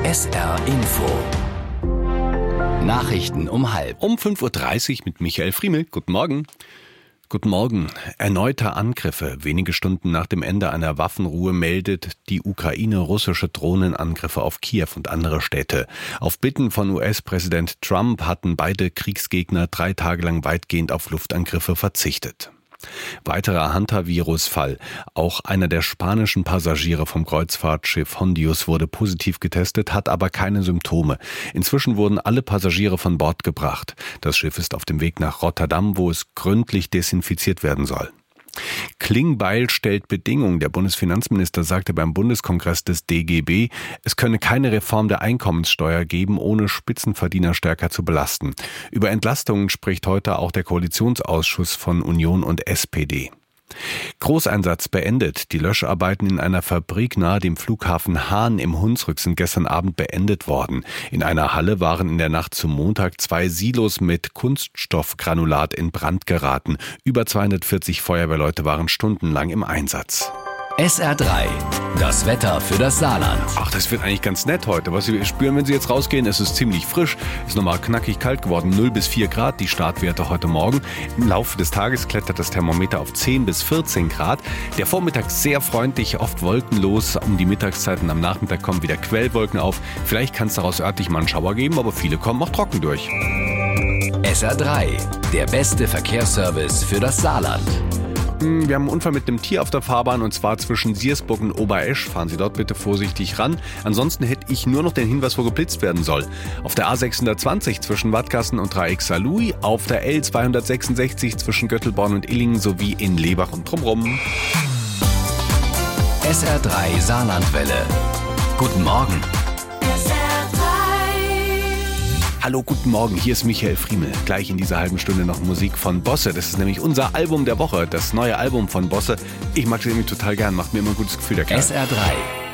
SR Info. Nachrichten um 12:30. Um 5:30 Uhr mit Michael Friemel. Guten Morgen. Guten Morgen. Erneute Angriffe. Wenige Stunden nach dem Ende einer Waffenruhe meldet die Ukraine russische Drohnenangriffe auf Kiew und andere Städte. Auf Bitten von US-Präsident Trump hatten beide Kriegsgegner 3 Tage lang weitgehend auf Luftangriffe verzichtet. Weiterer Hantavirus-Fall. Auch einer der spanischen Passagiere vom Kreuzfahrtschiff Hondius wurde positiv getestet, hat aber keine Symptome. Inzwischen wurden alle Passagiere von Bord gebracht. Das Schiff ist auf dem Weg nach Rotterdam, wo es gründlich desinfiziert werden soll. Klingbeil stellt Bedingungen. Der Bundesfinanzminister sagte beim Bundeskongress des DGB, es könne keine Reform der Einkommenssteuer geben, ohne Spitzenverdiener stärker zu belasten. Über Entlastungen spricht heute auch der Koalitionsausschuss von Union und SPD. Großeinsatz beendet. Die Löscharbeiten in einer Fabrik nahe dem Flughafen Hahn im Hunsrück sind gestern Abend beendet worden. In einer Halle waren in der Nacht zum Montag 2 Silos mit Kunststoffgranulat in Brand geraten. Über 240 Feuerwehrleute waren stundenlang im Einsatz. SR3, das Wetter für das Saarland. Ach, das wird eigentlich ganz nett heute. Was Sie spüren, wenn Sie jetzt rausgehen, es ist ziemlich frisch. Es ist nochmal knackig kalt geworden, 0 bis 4 Grad, die Startwerte heute Morgen. Im Laufe des Tages klettert das Thermometer auf 10 bis 14 Grad. Der Vormittag sehr freundlich, oft wolkenlos. Um die Mittagszeiten am Nachmittag kommen wieder Quellwolken auf. Vielleicht kann es daraus örtlich mal einen Schauer geben, aber viele kommen auch trocken durch. SR3, der beste Verkehrsservice für das Saarland. Wir haben einen Unfall mit einem Tier auf der Fahrbahn und zwar zwischen Siersburg und Oberesch. Fahren Sie dort bitte vorsichtig ran. Ansonsten hätte ich nur noch den Hinweis, wo geblitzt werden soll. Auf der A620 zwischen Wadgassen und Dreieck Saarlouis, auf der L266 zwischen Göttelborn und Illingen sowie in Lebach und drumrum. SR3 Saarlandwelle. Guten Morgen. Hallo, guten Morgen, hier ist Michael Friemel. Gleich in dieser halben Stunde noch Musik von Bosse. Das ist nämlich unser Album der Woche, das neue Album von Bosse. Ich mag es irgendwie total gern, macht mir immer ein gutes Gefühl, der Kerl. SR3.